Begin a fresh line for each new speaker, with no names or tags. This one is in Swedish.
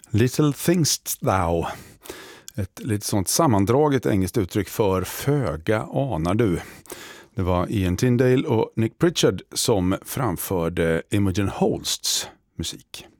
Little thinkst thou. Ett lite sånt sammandraget engelskt uttryck för föga anar du. Det var Ian Tyndale och Nick Pritchard som framförde Imogen Holsts musik.